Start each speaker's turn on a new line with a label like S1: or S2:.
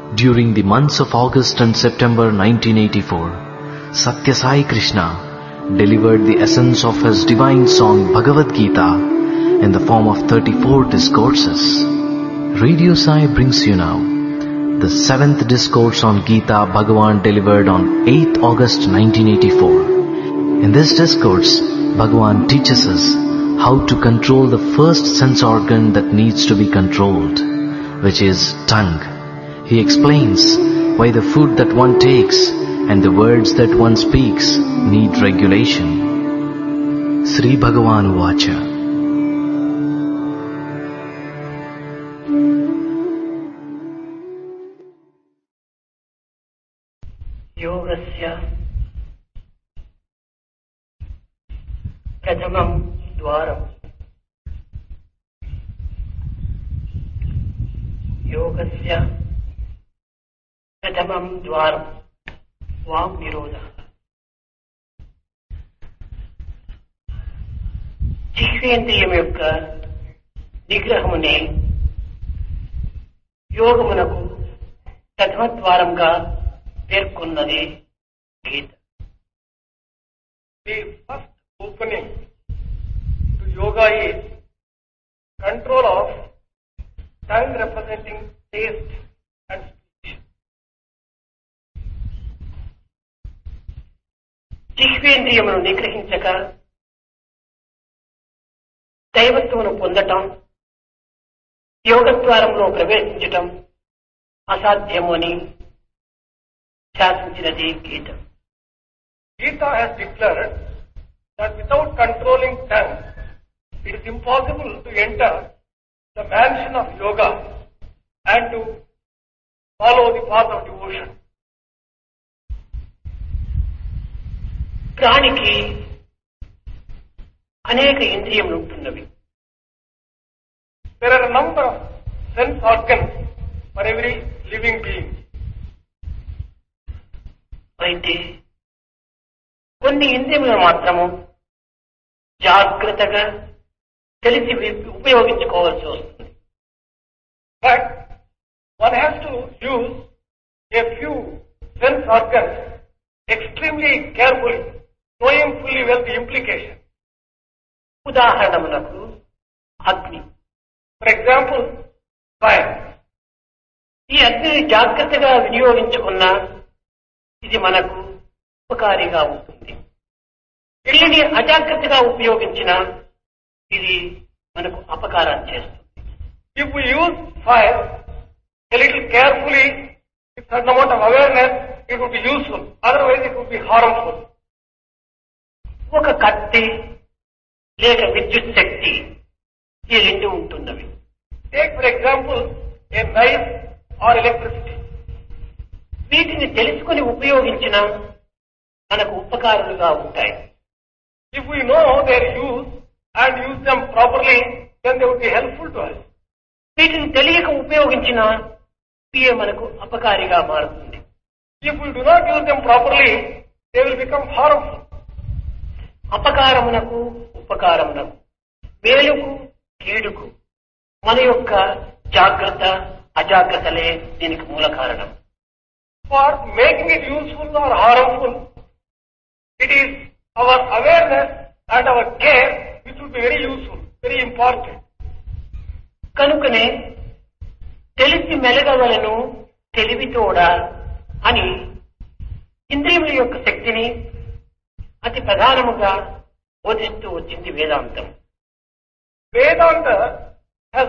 S1: During the months of August and September 1984, Satya Sai Krishna delivered the essence of his divine song Bhagavad Gita in the form of 34 discourses. Radio Sai brings you now the 7th discourse on Gita Bhagavan delivered on 8th August 1984. In this discourse, Bhagavan teaches us how to control the first sense organ that needs to be controlled, which is tongue. He explains why the food that one takes and the words that one speaks need regulation. Sri Bhagavan Vacha.
S2: Yogasya Prathamam Dwaram. Yogasya Prathamam Dwaram. Vak Nirodha. జిహ్వేంద్రియం యొక్క నిగ్రహమునే యోగమునకు ప్రథమద్వారంగా పేర్కొన్నది గీత.
S3: The first opening to yoga is control of tongue representing taste and speech.
S2: జిహ్వేంద్రియమును నిగ్రహించక దైవత్వమును పొందటం, యోగద్వారంలో ప్రవేశించటం అసాధ్యము అని శాసించినది గీత.
S3: Gita has declared that without controlling tongue, it is impossible to enter the mansion of yoga and to follow the path of devotion.
S2: ప్రాణికి అనేక ఇంద్రియములు ఉంటున్నవి.
S3: There are a number of sense organs for every living being.
S2: అయితే కొన్ని ఇంద్రియములను మాత్రము జాగ్రత్తగా తెలిసి ఉపయోగించుకోవాల్సి వస్తుంది.
S3: But one has to use a few sense organs extremely carefully, knowing fully well the implication.
S2: ఉదాహరణములకు అగ్ని.
S3: For example, fire.
S2: ఈ అగ్నిని జాగ్రత్తగా వినియోగించుకున్నా ఇది మనకు ఉపకారిగా ఉంటుంది. దీనిని అజాగ్రత్తగా ఉపయోగించినా ఇది మనకు అపకారం చేస్తుంది.
S3: If we use fire a little carefully, with certain amount of awareness, it would be useful. Otherwise, it would be harmful.
S2: ఒక కత్తి లేక విద్యుత్ శక్తి ఈ రెండు ఉంటున్నవి.
S3: Take for example a knife or electricity.
S2: వీటిని తెలుసుకొని ఉపయోగించిన మనకు ఉపకారులుగా ఉంటాయి.
S3: If we know their use and use them properly, then they would be helpful to us.
S2: వీటిని తెలియక ఉపయోగించిన ఇవే మనకు అపకారిగా మారుతుంది.
S3: If we do not use them properly, they will become harmful.
S2: అపకారమునకు ఉపకారమునకు, మేలుకు కీడుకు మన యొక్క జాగ్రత్త అజాగ్రత్తలే దీనికి మూల కారణం.
S3: For making it useful or harmful, it is our awareness and our care which would be very useful, very important.
S2: కనుకనే తెలిసి మెలగవలను తెలివితోడా అని ఇంద్రియముల యొక్క శక్తిని అతి ప్రధానముగా బోధిస్తూ వచ్చింది వేదాంతం.
S3: Vedanta